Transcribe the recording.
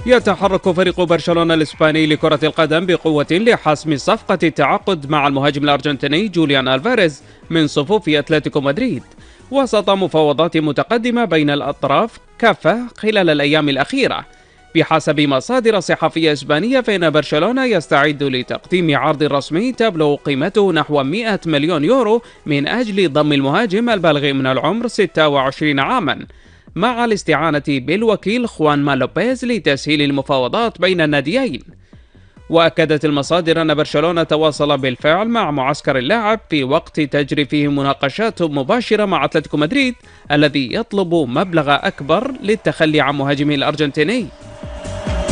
يتحرك فريق برشلونة الإسباني لكرة القدم بقوة لحسم صفقة التعاقد مع المهاجم الأرجنتيني جوليان ألفاريز من صفوف أتلتيكو مدريد، وسط مفاوضات متقدمة بين الأطراف كافة خلال الأيام الأخيرة. بحسب مصادر صحفية إسبانية، فإن برشلونة يستعد لتقديم عرض رسمي تبلغ قيمته نحو 100 مليون يورو من أجل ضم المهاجم البالغ من العمر 26 عاما، مع الاستعانة بالوكيل خوان مالوبيز لتسهيل المفاوضات بين الناديين. وأكدت المصادر أن برشلونة تواصل بالفعل مع معسكر اللاعب في وقت تجري فيه مناقشات مباشرة مع أتلتيكو مدريد الذي يطلب مبلغ أكبر للتخلي عن مهاجمه الأرجنتيني.